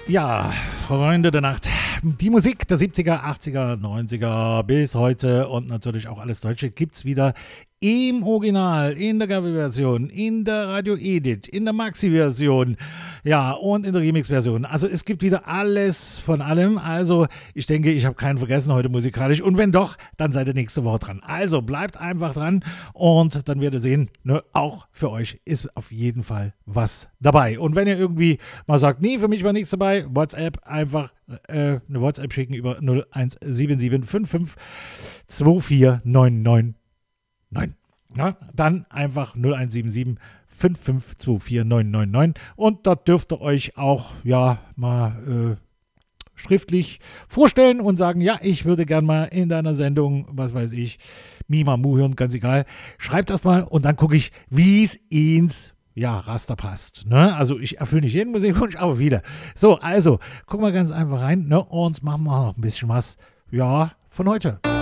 Ja, Freunde der Nacht. Die Musik der 70er, 80er, 90er bis heute und natürlich auch alles Deutsche gibt's wieder im Original, in der Coverversion, in der Radio Edit, in der Maxi-Version, ja, und in der Remix-Version. Also es gibt wieder alles von allem. Also ich denke, ich habe keinen vergessen heute musikalisch. Und wenn doch, dann seid ihr nächste Woche dran. Also bleibt einfach dran und dann werdet ihr sehen, ne, auch für euch ist auf jeden Fall was dabei. Und wenn ihr irgendwie mal sagt, nee, für mich war nichts dabei, WhatsApp, einfach eine WhatsApp schicken über 0177 55 24999. Ja, dann einfach 0177 5524999 und da dürft ihr euch auch ja mal schriftlich vorstellen und sagen, ja, ich würde gern mal in deiner Sendung, was weiß ich, Mima Mu hören, ganz egal. Schreibt das mal und dann gucke ich, wie es ins Raster passt. Ne? Also ich erfülle nicht jeden Musikwunsch, aber wieder. So, also, gucken wir ganz einfach rein, ne? Und machen wir noch ein bisschen was, ja, von heute.